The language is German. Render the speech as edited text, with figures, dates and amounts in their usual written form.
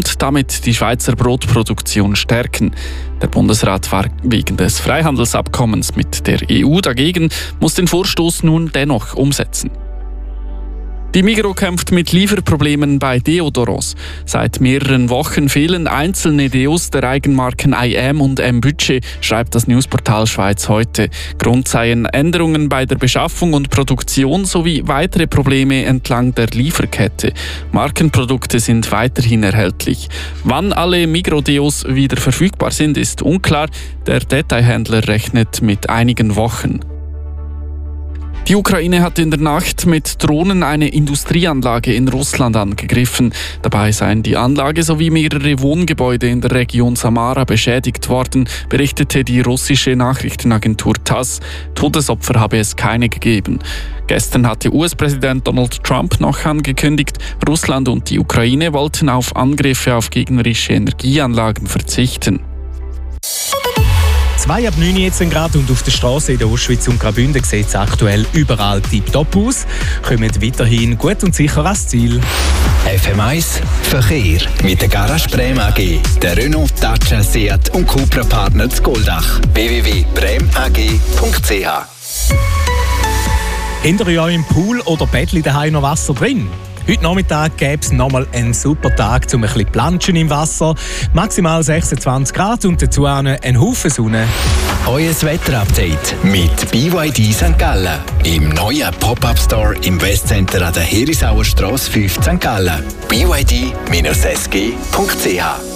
und damit die Schweizer Brotproduktion stärken. Der Bundesrat war wegen des Freihandelsabkommens mit der EU dagegen, muss den Vorstoß nun dennoch umsetzen. Die Migros kämpft mit Lieferproblemen bei Deodorants. Seit mehreren Wochen fehlen einzelne Deos der Eigenmarken IM und M-Budget, schreibt das Newsportal Schweiz heute. Grund seien Änderungen bei der Beschaffung und Produktion sowie weitere Probleme entlang der Lieferkette. Markenprodukte sind weiterhin erhältlich. Wann alle Migros-Deos wieder verfügbar sind, ist unklar. Der Detailhändler rechnet mit einigen Wochen. Die Ukraine hat in der Nacht mit Drohnen eine Industrieanlage in Russland angegriffen. Dabei seien die Anlage sowie mehrere Wohngebäude in der Region Samara beschädigt worden, berichtete die russische Nachrichtenagentur TASS. Todesopfer habe es keine gegeben. Gestern hatte US-Präsident Donald Trump noch angekündigt, Russland und die Ukraine wollten auf Angriffe auf gegnerische Energieanlagen verzichten. 2 ab 9 jetzt Grad und auf der Straße in der Ostschweiz und Graubünden sieht es aktuell überall tipptopp aus. Kommen weiterhin gut und sicher ans Ziel. FM1 Verkehr mit der Garage Brem AG, der Renault, Dacia, Seat und Cupra Partner zu Goldach. www.bremag.ch. Habt ihr ja im Pool oder Bettli daheim noch Wasser drin? Heute Nachmittag gäbe es nochmal einen super Tag, um ein bisschen planschen im Wasser. Maximal 26 Grad und dazu ein Haufen Sonne. Euer Wetterupdate mit BYD St. Gallen. Im neuen Pop-Up-Store im Westcenter an der Herisauer Strasse 5 St. Gallen. BYD-sg.ch